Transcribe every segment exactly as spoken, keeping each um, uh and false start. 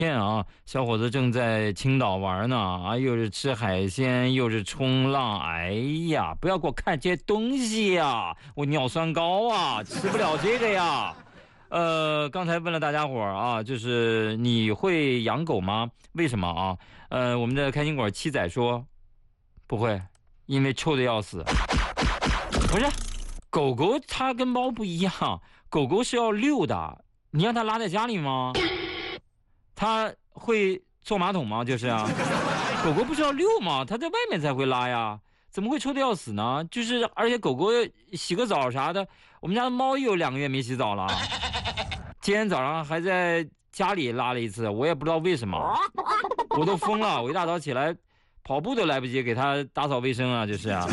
天啊，小伙子正在青岛玩呢，啊，又是吃海鲜，又是冲浪，哎呀，不要给我看这些东西呀，我尿酸高啊，吃不了这个呀。呃，刚才问了大家伙儿啊，就是你会养狗吗？为什么啊？呃，我们的开心果七仔说不会，因为臭的要死。不是，狗狗它跟猫不一样，狗狗是要遛的，你让它拉在家里吗？它会坐马桶吗？就是啊，狗狗不是要遛吗？它在外面才会拉呀，怎么会臭的要死呢？就是而且狗狗洗个澡啥的，我们家的猫也有两个月没洗澡了，今天早上还在家里拉了一次，我也不知道为什么，我都疯了，我一大早起来跑步都来不及给它打扫卫生啊，就是啊。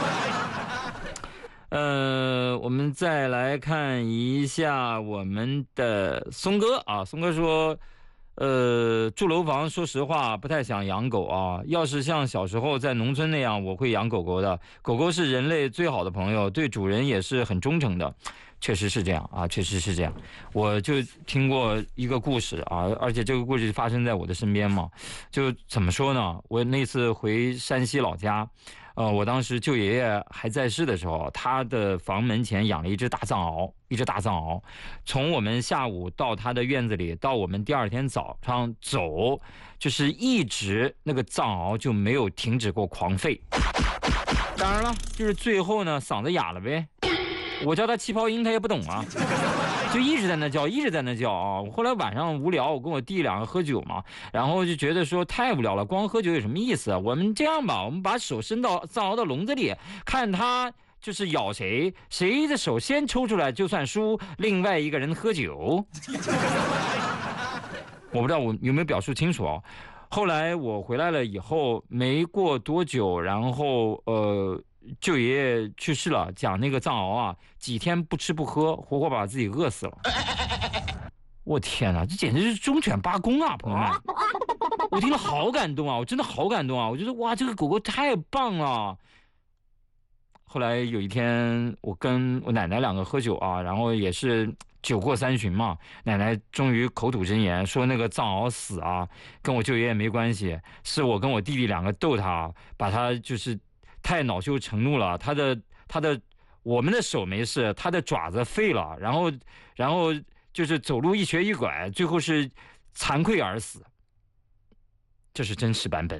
呃，我们再来看一下我们的松哥啊，松哥说。呃，住楼房，说实话不太想养狗啊。要是像小时候在农村那样，我会养狗狗的。狗狗是人类最好的朋友，对主人也是很忠诚的。确实是这样啊，确实是这样。我就听过一个故事啊，而且这个故事发生在我的身边嘛。就怎么说呢？我那次回山西老家。呃，我当时舅爷爷还在世的时候，他的房门前养了一只大藏獒，一只大藏獒，从我们下午到他的院子里，到我们第二天早上走，就是一直那个藏獒就没有停止过狂吠。当然了，就是最后呢，嗓子哑了呗。我叫他气泡音，他也不懂啊，就一直在那叫，一直在那叫啊。后来晚上无聊，我跟我弟两个喝酒嘛，然后就觉得说太无聊了，光喝酒有什么意思啊？我们这样吧，我们把手伸到藏獒的笼子里，看他就是咬谁，谁的手先抽出来就算输，另外一个人喝酒。我不知道我有没有表述清楚啊？后来我回来了以后，没过多久，然后呃。舅爷爷去世了，讲那个藏獒啊，几天不吃不喝，活活把自己饿死了。我天哪，这简直是忠犬八公啊，朋友们！我听了好感动啊，我真的好感动啊！我觉得哇，这个狗狗太棒了。后来有一天，我跟我奶奶两个喝酒啊，然后也是酒过三巡嘛，奶奶终于口吐真言，说那个藏獒死啊，跟我舅爷爷没关系，是我跟我弟弟两个逗他，把他就是。太恼羞成怒了，他的他的我们的手没事，他的爪子废了，然后然后就是走路一瘸一拐，最后是惭愧而死。这是真实版本。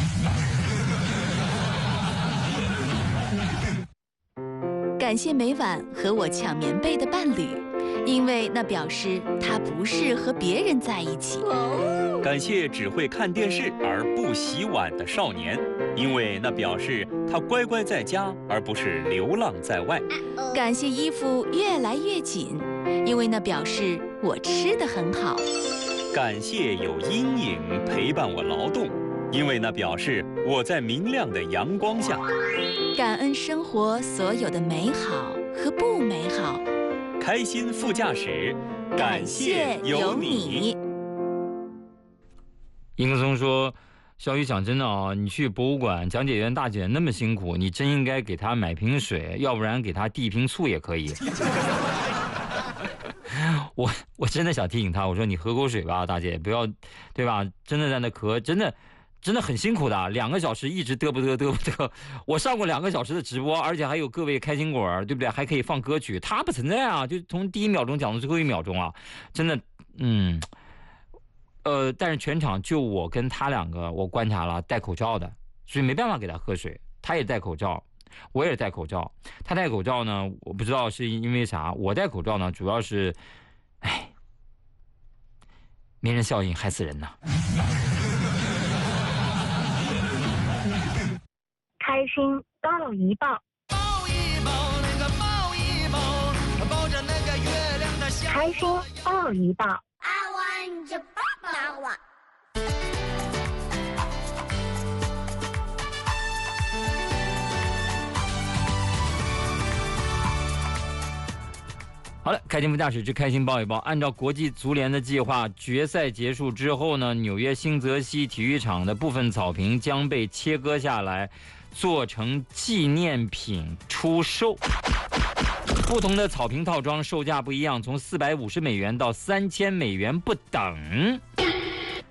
感谢每晚和我抢棉被的伴侣，因为那表示他不是和别人在一起。 感谢只会看电视而不洗碗的少年，因为那表示他乖乖在家，而不是流浪在外。 感谢衣服越来越紧，因为那表示我吃得很好。 感谢有阴影陪伴我劳动，因为那表示我在明亮的阳光下。 感恩生活所有的美好和不美好。 开心副驾驶，感谢有你。 殷克松说：“小雨，讲真的啊，你去博物馆，讲解员大姐那么辛苦，你真应该给她买瓶水，要不然给她递一瓶醋也可以。”我我真的想提醒她，我说你喝口水吧，大姐，不要，对吧？真的在那咳，真的真的很辛苦的，两个小时一直嘚不嘚嘚不嘚。我上过两个小时的直播，而且还有各位开心果，对不对？还可以放歌曲，它不存在啊，就从第一秒钟讲到最后一秒钟啊，真的，嗯。呃，但是全场就我跟他两个，我观察了戴口罩的，所以没办法给他喝水。他也戴口罩，我也戴口罩。他戴口罩呢，我不知道是因为啥。我戴口罩呢，主要是，哎，名人效应害死人呐。 开心抱一抱， 抱一抱那个抱一抱，抱着那个月亮的笑。 开心抱一抱。 I want you抱我。 好了，开心副驾驶之开心抱一抱。按照国际足联的计划，决赛结束之后呢，纽约新泽西体育场的部分草坪将被切割下来，做成纪念品出售。不同的草坪套装售价不一样，从四百五十美元到三千美元不等。